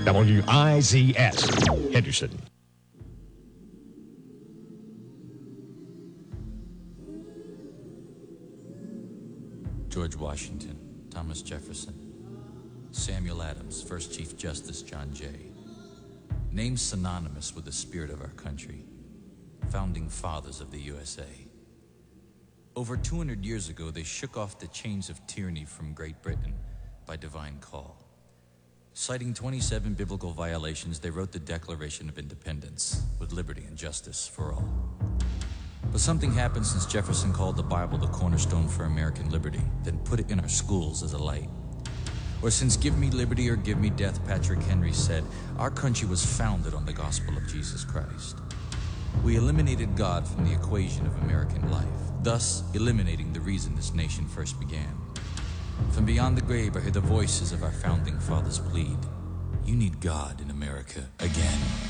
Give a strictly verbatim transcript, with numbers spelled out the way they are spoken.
W I Z S, Henderson. George Washington, Thomas Jefferson, Samuel Adams, First Chief Justice John Jay. Names synonymous with the spirit of our country, founding fathers of the U S A. Over two hundred years ago, they shook off the chains of tyranny from Great Britain by divine call. Citing twenty-seven biblical violations, they wrote the Declaration of Independence with liberty and justice for all. But something happened since Jefferson called the Bible the cornerstone for American liberty, then put it in our schools as a light. Or since give me liberty or give me death, Patrick Henry said, our country was founded on the gospel of Jesus Christ. We eliminated God from the equation of American life, thus eliminating the reason this nation first began. From beyond the grave, I hear the voices of our founding fathers plead, you need God in America again.